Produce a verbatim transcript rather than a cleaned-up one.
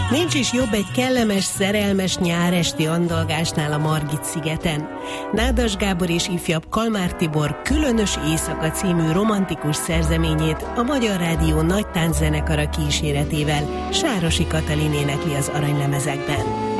Nincs is jobb egy kellemes, szerelmes nyáresti andalgásnál a Margit-szigeten. Nádas Gábor és ifjabb Kalmár Tibor Különös éjszaka című romantikus szerzeményét a Magyar Rádió nagy tánczenekara kíséretével Sárosi Katalin énekli az aranylemezekben.